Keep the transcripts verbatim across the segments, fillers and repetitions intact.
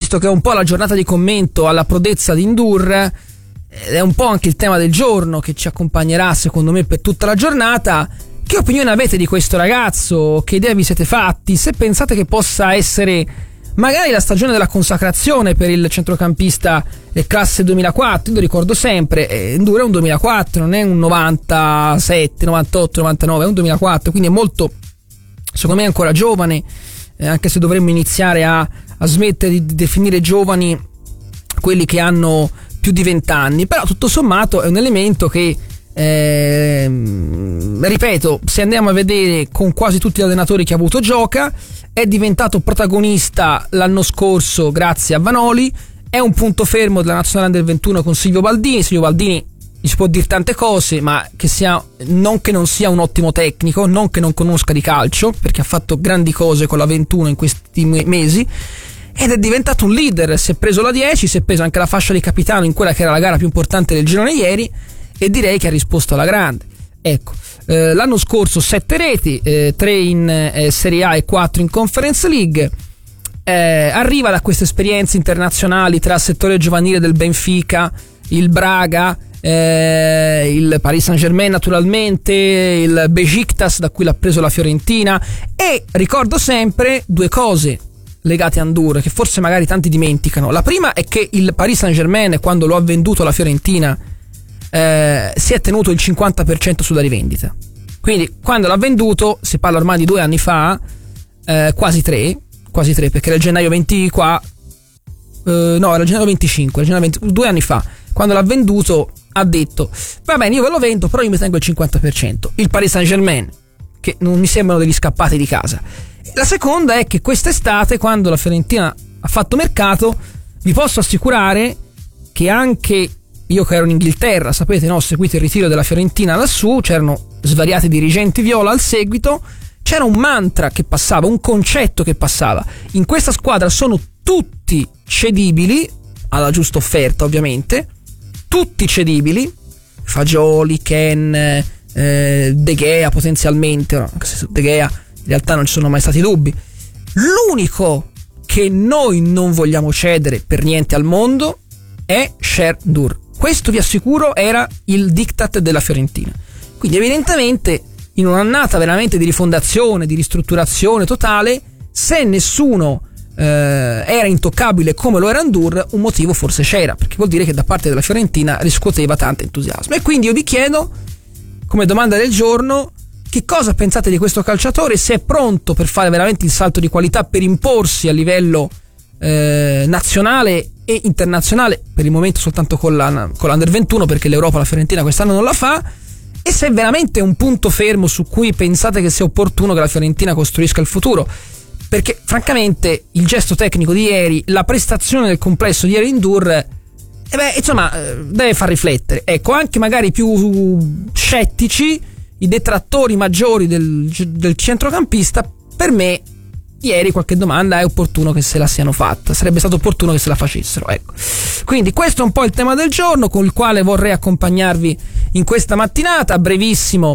visto che è un po' la giornata di commento alla prodezza di Ndour, ed è un po' anche il tema del giorno che ci accompagnerà secondo me per tutta la giornata, che opinione avete di questo ragazzo? Che idea vi siete fatti? Se pensate che possa essere magari la stagione della consacrazione per il centrocampista classe duemilaquattro, io lo ricordo sempre, eh, Ndour è un duemilaquattro, non è un novantasette, novantotto, novantanove, è un duemilaquattro, quindi è molto, secondo me, ancora giovane, eh, anche se dovremmo iniziare a, a smettere di definire giovani quelli che hanno più di vent'anni, però tutto sommato è un elemento che, eh, ripeto, se andiamo a vedere con quasi tutti gli allenatori che ha avuto gioca, è diventato protagonista l'anno scorso grazie a Vanoli, è un punto fermo della nazionale under ventuno con Silvio Baldini. Silvio Baldini gli si può dire tante cose, ma che sia, non che non sia un ottimo tecnico, non che non conosca di calcio, perché ha fatto grandi cose con la ventuno in questi mesi, ed è diventato un leader. Si è preso la dieci, si è preso anche la fascia di capitano in quella che era la gara più importante del girone ieri, e direi che ha risposto alla grande. Ecco, eh, l'anno scorso sette reti, eh, tre in eh, Serie A e quattro in Conference League. Eh, arriva da queste esperienze internazionali tra il settore giovanile del Benfica, il Braga, eh, il Paris Saint-Germain naturalmente, il Besiktas da cui l'ha preso la Fiorentina, e ricordo sempre due cose legate a Ndour che forse magari tanti dimenticano. La prima è che il Paris Saint-Germain, quando lo ha venduto alla Fiorentina, eh, si è tenuto il cinquanta per cento sulla rivendita, quindi quando l'ha venduto, si parla ormai di due anni fa, eh, quasi tre quasi tre, perché era il gennaio venti qua, eh, no, era il gennaio venticinque, il gennaio venti, due anni fa, quando l'ha venduto ha detto va bene, io ve lo vendo, però io mi tengo il cinquanta per cento. Il Paris Saint-Germain, che non mi sembrano degli scappati di casa. La seconda è che quest'estate, quando la Fiorentina ha fatto mercato, vi posso assicurare che anche io, che ero in Inghilterra, sapete, no, ho seguito il ritiro della Fiorentina lassù, c'erano svariati dirigenti viola al seguito, c'era un mantra che passava, un concetto che passava: in questa squadra sono tutti cedibili, alla giusta offerta ovviamente, tutti cedibili, Fagioli, Ken, eh, De Gea potenzialmente, no, anche se su De Gea in realtà non ci sono mai stati dubbi. L'unico che noi non vogliamo cedere per niente al mondo è Cher Ndour. Questo vi assicuro era il diktat della Fiorentina. Quindi evidentemente in un'annata veramente di rifondazione, di ristrutturazione totale, se nessuno eh, era intoccabile come lo era Ndour, un motivo forse c'era, perché vuol dire che da parte della Fiorentina riscuoteva tanto entusiasmo. E quindi io vi chiedo, come domanda del giorno, che cosa pensate di questo calciatore, se è pronto per fare veramente il salto di qualità, per imporsi a livello eh, nazionale e internazionale, per il momento soltanto con la con l'Under ventuno, perché l'Europa la Fiorentina quest'anno non la fa, e se è veramente un punto fermo su cui pensate che sia opportuno che la Fiorentina costruisca il futuro. Perché francamente il gesto tecnico di ieri, la prestazione del complesso di ieri in Ndour, eh beh, insomma, deve far riflettere. Ecco, anche magari i più scettici, i detrattori maggiori del, del centrocampista, per me ieri qualche domanda è opportuno che se la siano fatta, sarebbe stato opportuno che se la facessero, ecco. Quindi questo è un po' il tema del giorno con il quale vorrei accompagnarvi in questa mattinata. A brevissimo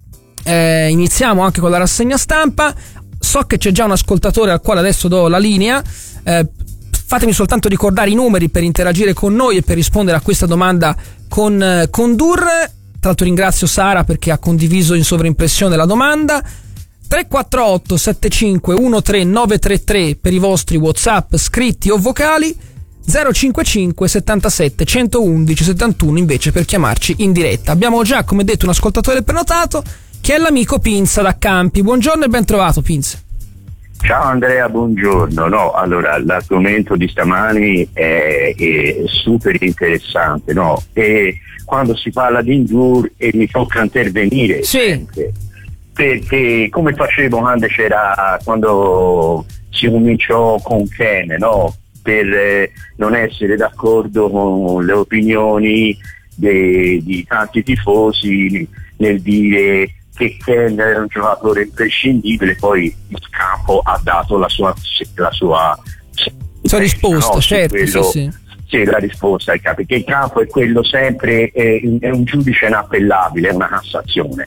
eh, iniziamo anche con la rassegna stampa. So che c'è già un ascoltatore al quale adesso do la linea, eh, fatemi soltanto ricordare i numeri per interagire con noi e per rispondere a questa domanda con, con Ndour. Tra l'altro ringrazio Sara perché ha condiviso in sovraimpressione la domanda. Tre quattro otto sette cinque uno tre nove tre tre per i vostri WhatsApp scritti o vocali, zero cinque cinque settantasette centoundici settantuno invece per chiamarci in diretta. Abbiamo già, come detto, un ascoltatore prenotato che è l'amico Pinza da Campi. Buongiorno e ben trovato, Pinza. Ciao Andrea, buongiorno. No, allora l'argomento di stamani è, è super interessante, no? E quando si parla di Ndour e mi tocca intervenire, sì, sempre, perché come facevo quando c'era quando si cominciò con Ken, no? Per eh, non essere d'accordo con le opinioni de, di tanti tifosi nel dire che Ken era un giocatore imprescindibile, poi il campo ha dato la sua la sua, sua risposta, no? Certo, quello, sì, sì. Sì, la risposta è che il campo è quello sempre, è, è un giudice inappellabile, è una Cassazione.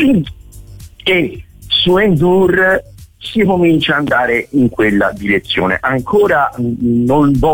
E su Ndour si comincia ad andare in quella direzione. Ancora non voglio